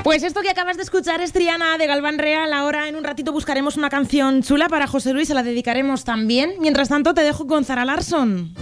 Pues esto que acabas de escuchar es Triana de Galván Real. Ahora en un ratito buscaremos una canción chula para José Luis, se la dedicaremos también. Mientras tanto te dejo con Zara Larsson.